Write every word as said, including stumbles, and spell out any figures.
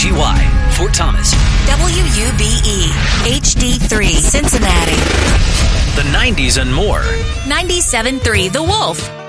T Y, Fort Thomas. W U B E, H D three, Cincinnati. The nineties and more. ninety-seven point three The Wolf.